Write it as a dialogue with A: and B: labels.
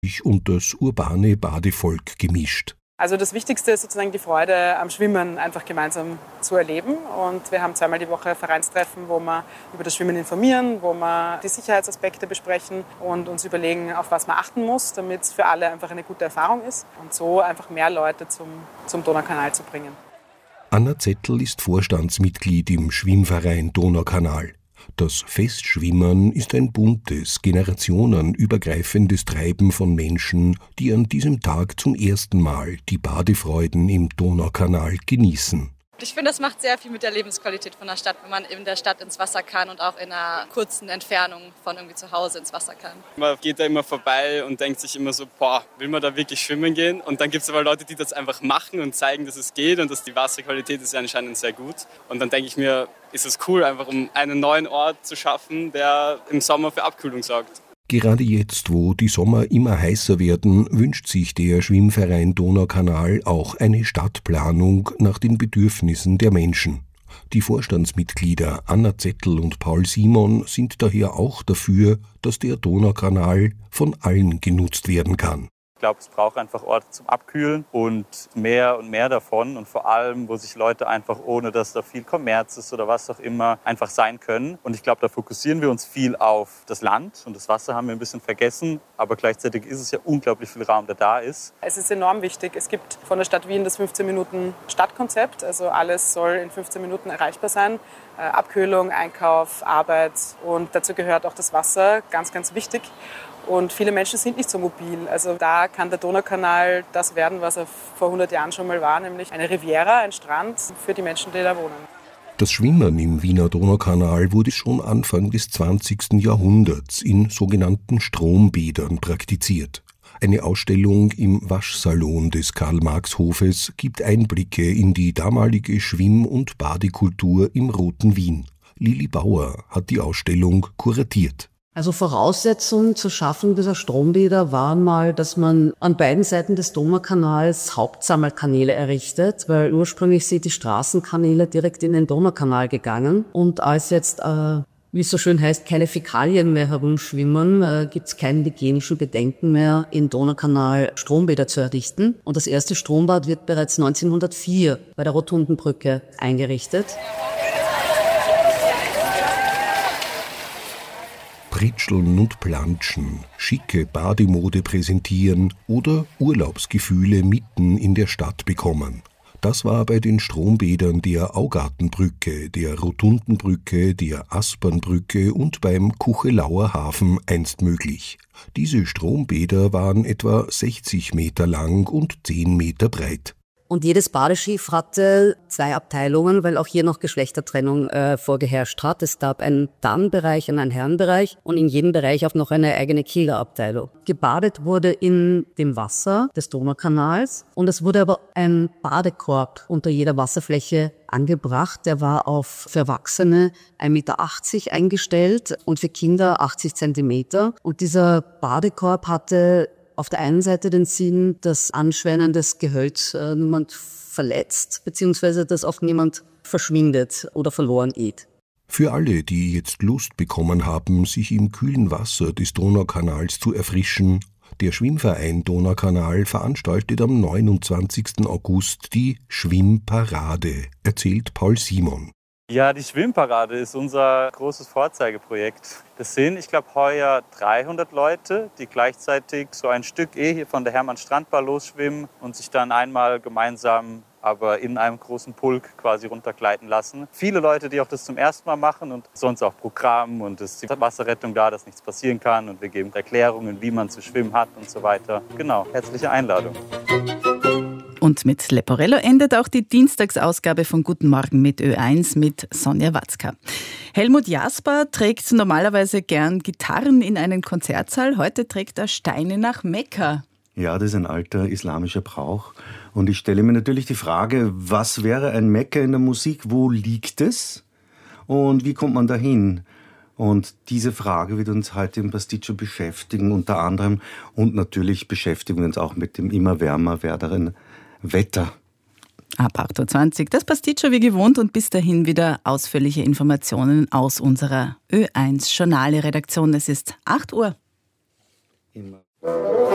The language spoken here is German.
A: und das urbane Badevolk gemischt.
B: Also das Wichtigste ist sozusagen die Freude am Schwimmen einfach gemeinsam zu erleben. Und wir haben zweimal die Woche Vereinstreffen, wo wir über das Schwimmen informieren, wo wir die Sicherheitsaspekte besprechen und uns überlegen, auf was man achten muss, damit es für alle einfach eine gute Erfahrung ist und so einfach mehr Leute zum Donaukanal zu bringen.
A: Anna Zettel ist Vorstandsmitglied im Schwimmverein Donaukanal. Das Festschwimmen ist ein buntes, generationenübergreifendes Treiben von Menschen, die an diesem Tag zum ersten Mal die Badefreuden im Donaukanal genießen.
C: Ich finde, das macht sehr viel mit der Lebensqualität von der Stadt, wenn man in der Stadt ins Wasser kann und auch in einer kurzen Entfernung von irgendwie zu Hause ins Wasser kann.
D: Man geht da immer vorbei und denkt sich immer so, will man da wirklich schwimmen gehen? Und dann gibt es aber Leute, die das einfach machen und zeigen, dass es geht und dass die Wasserqualität ist ja anscheinend sehr gut. Und dann denke ich mir, ist es cool, einfach um einen neuen Ort zu schaffen, der im Sommer für Abkühlung sorgt.
A: Gerade jetzt, wo die Sommer immer heißer werden, wünscht sich der Schwimmverein Donaukanal auch eine Stadtplanung nach den Bedürfnissen der Menschen. Die Vorstandsmitglieder Anna Zettel und Paul Simon sind daher auch dafür, dass der Donaukanal von allen genutzt werden kann.
E: Ich glaube, es braucht einfach Orte zum Abkühlen und mehr davon und vor allem, wo sich Leute einfach, ohne dass da viel Kommerz ist oder was auch immer, einfach sein können. Und ich glaube, da fokussieren wir uns viel auf das Land und das Wasser haben wir ein bisschen vergessen, aber gleichzeitig ist es ja unglaublich viel Raum, der da ist.
B: Es ist enorm wichtig. Es gibt von der Stadt Wien das 15-Minuten-Stadtkonzept, also alles soll in 15 Minuten erreichbar sein. Abkühlung, Einkauf, Arbeit und dazu gehört auch das Wasser, ganz, ganz wichtig. Und viele Menschen sind nicht so mobil. Also da kann der Donaukanal das werden, was er vor 100 Jahren schon mal war, nämlich eine Riviera, ein Strand für die Menschen, die da wohnen.
A: Das Schwimmen im Wiener Donaukanal wurde schon Anfang des 20. Jahrhunderts in sogenannten Strombädern praktiziert. Eine Ausstellung im Waschsalon des Karl-Marx-Hofes gibt Einblicke in die damalige Schwimm- und Badekultur im Roten Wien. Lili Bauer hat die Ausstellung kuratiert.
F: Also Voraussetzung zur Schaffung dieser Strombäder war mal, dass man an beiden Seiten des Donaukanals Hauptsammelkanäle errichtet, weil ursprünglich sind die Straßenkanäle direkt in den Donaukanal gegangen. Und als jetzt, wie es so schön heißt, keine Fäkalien mehr herumschwimmen, gibt es keine hygienischen Bedenken mehr, im Donaukanal Strombäder zu errichten. Und das erste Strombad wird bereits 1904 bei der Rotundenbrücke eingerichtet.
A: Pritscheln und Planschen, schicke Bademode präsentieren oder Urlaubsgefühle mitten in der Stadt bekommen. Das war bei den Strombädern der Augartenbrücke, der Rotundenbrücke, der Aspernbrücke und beim Kuchelauer Hafen einst möglich. Diese Strombäder waren etwa 60 Meter lang und 10 Meter breit.
F: Und jedes Badeschiff hatte 2 Abteilungen, weil auch hier noch Geschlechtertrennung vorgeherrscht hat. Es gab einen Damenbereich und einen Herrenbereich und in jedem Bereich auch noch eine eigene Killerabteilung. Gebadet wurde in dem Wasser des Donaukanals und es wurde aber ein Badekorb unter jeder Wasserfläche angebracht. Der war für Erwachsene 1,80 Meter eingestellt und für Kinder 80 Zentimeter. Und dieser Badekorb hatte auf der einen Seite den Sinn, dass Anschwellen des Gehölz niemand verletzt, beziehungsweise dass auch niemand verschwindet oder verloren geht.
A: Für alle, die jetzt Lust bekommen haben, sich im kühlen Wasser des Donaukanals zu erfrischen, der Schwimmverein Donaukanal veranstaltet am 29. August die Schwimmparade, erzählt Paul Simon.
E: Ja, die Schwimmparade ist unser großes Vorzeigeprojekt. Das sind, ich glaube, heuer 300 Leute, die gleichzeitig so ein Stück hier von der Hermann-Strand-Bar losschwimmen und sich dann einmal gemeinsam, aber in einem großen Pulk quasi runtergleiten lassen. Viele Leute, die auch das zum ersten Mal machen und sonst auch Programm und es ist die Wasserrettung da, dass nichts passieren kann und wir geben Erklärungen, wie man zu schwimmen hat und so weiter. Genau, herzliche Einladung.
G: Und mit Leporello endet auch die Dienstagsausgabe von Guten Morgen mit Ö1 mit Sonja Watzka. Helmut Jasper trägt normalerweise gern Gitarren in einen Konzertsaal. Heute trägt er Steine nach Mekka.
H: Ja, das ist ein alter islamischer Brauch. Und ich stelle mir natürlich die Frage, was wäre ein Mekka in der Musik? Wo liegt es? Und wie kommt man dahin? Und diese Frage wird uns heute im Pasticcio beschäftigen, unter anderem. Und natürlich beschäftigen wir uns auch mit dem immer wärmer werdenden Wetter.
G: Ab 8.20 Uhr das Pasticcio wie gewohnt und bis dahin wieder ausführliche Informationen aus unserer Ö1 Journale Redaktion. Es ist 8 Uhr.
H: Immer.